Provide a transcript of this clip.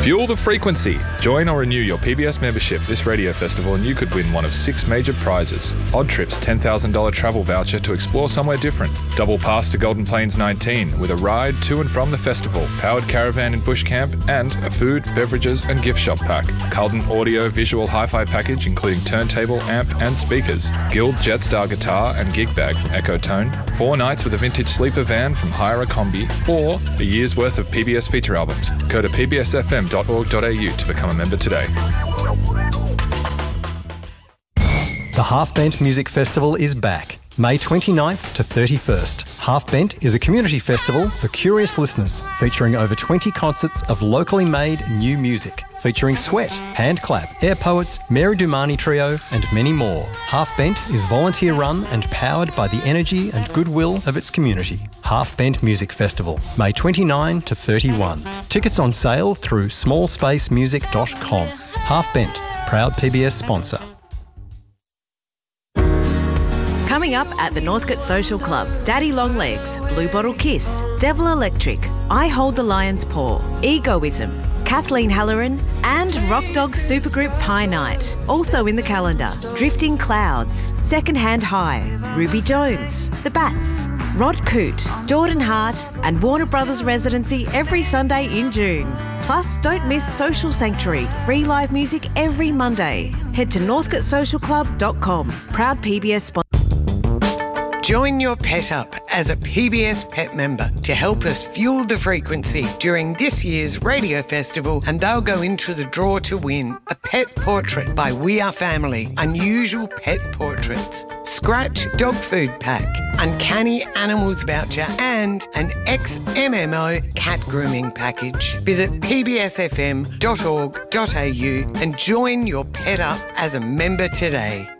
Fuel the frequency. Join or renew your PBS membership this radio festival and you could win one of 6 major prizes. Odd Trip's $10,000 travel voucher to explore somewhere different. Double pass to Golden Plains 19 with a ride to and from the festival, powered caravan and bush camp, and a food, beverages and gift shop pack. Carlton audio visual hi-fi package including turntable, amp and speakers. Guild Jetstar guitar and gig bag from Ecotone. 4 nights with a vintage sleeper van from Hire a Combi, or a year's worth of PBS feature albums. Go to pbsfm.org.au to become a member today. The Half Bent Music Festival is back, May 29th to 31st. Half Bent is a community festival for curious listeners, featuring over 20 concerts of locally made new music, featuring Sweat, Handclap, Air Poets, Mary Dumani Trio and many more. Half Bent is volunteer run and powered by the energy and goodwill of its community. Half Bent Music Festival, May 29 to 31. Tickets on sale through smallspacemusic.com. Half Bent, proud PBS sponsor. Coming up at the Northcote Social Club, Daddy Longlegs, Blue Bottle Kiss, Devil Electric, I Hold the Lion's Paw, Egoism, Kathleen Halloran and Rock Dog Supergroup Pie Night. Also in the calendar, Drifting Clouds, Secondhand High, Ruby Jones, The Bats, Rod Coote, Jordan Hart and Warner Brothers Residency every Sunday in June. Plus, don't miss Social Sanctuary, free live music every Monday. Head to northcotesocialclub.com. Proud PBS sponsor. Join your pet up as a PBS pet member to help us fuel the frequency during this year's radio festival, and they'll go into the draw to win a pet portrait by We Are Family, Unusual Pet Portraits, Scratch Dog Food Pack, Uncanny Animals Voucher and an ex-MMO cat grooming package. Visit pbsfm.org.au and join your pet up as a member today.